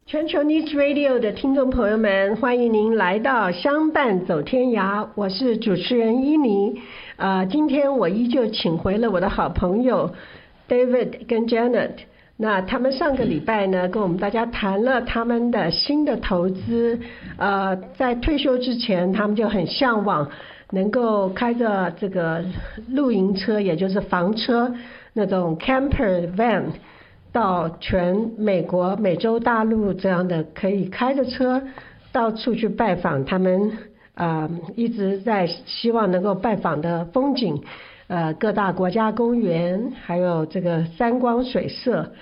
全球 News Radio 的听众朋友们，欢迎您来到相伴走天涯，我是主持人伊妮。今天我依旧请回了我的好朋友 David 跟 Janet。那他们上个礼拜呢，跟我们大家谈了他们的新的投资。在退休之前，他们就很向往能够开着这个露营车，也就是房车，那种 camper van。到全美国、美洲大陆这样的可以开着车到处去拜访他们一直在希望能够拜访的风景，各大国家公园，还有这个山光水色。